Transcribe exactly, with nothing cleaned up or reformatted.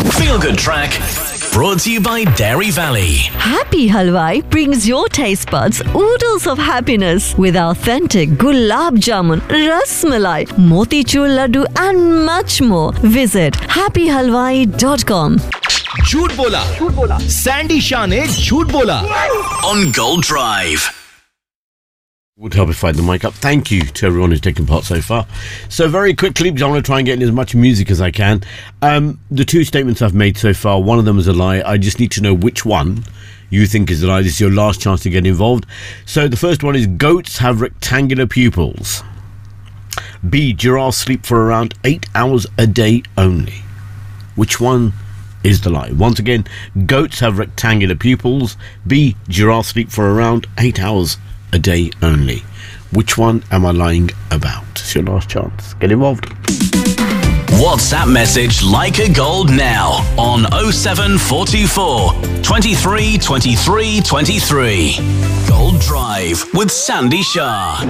Feel Good Track, brought to you by Dairy Valley. Happy Halwai brings your taste buds oodles of happiness with authentic gulab jamun, ras malai, motichur laddu and much more. Visit happy halwai dot com. झूठ बोला झूठ बोला Sandy Shah ने झूठ बोला On Gold Drive. Would help if I had the mic up. Thank you to everyone who's taken part so far. So very quickly, because I want to try and get in as much music as I can. Um, the two statements I've made so far, one of them is a lie. I just need to know which one you think is a lie. This is your last chance to get involved. So the first one is goats have rectangular pupils. B, giraffes sleep for around eight hours a day only. Which one is the lie? Once again, goats have rectangular pupils. B, giraffes sleep for around eight hours a day only. Which one am I lying about? It's your last chance. Get involved. WhatsApp message Like a Gold now on oh seven four two four, twenty-three, twenty-three, twenty-three. Gold Drive with Sandy Shah.